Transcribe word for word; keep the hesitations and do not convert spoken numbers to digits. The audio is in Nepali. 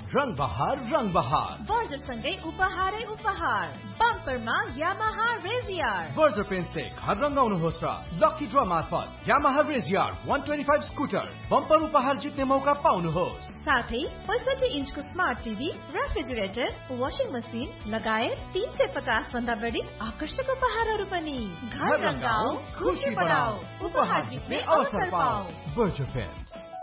रंग बहार रंग बहार बर्जर सँगै उपहारै उपहार बम्परमा यामाहा रेजियर बर्जर पेन्ट्सले घर रंगाउनुहोस् र लकी ड्र मार्फत Yamaha रेजियर one twenty-five scooter bumper उपहार जित्ने मौका पाउनुहोस्। साथै पैंसठी इन्चको smart TV, refrigerator, washing machine लगायत तीन सय पचास भन्दा बढी आकर्षक उपहारहरू पनि। घर रंगाऊ, खुशी बढाऊ, उपहार जित्ने अवसर पाऊ। Berger paints.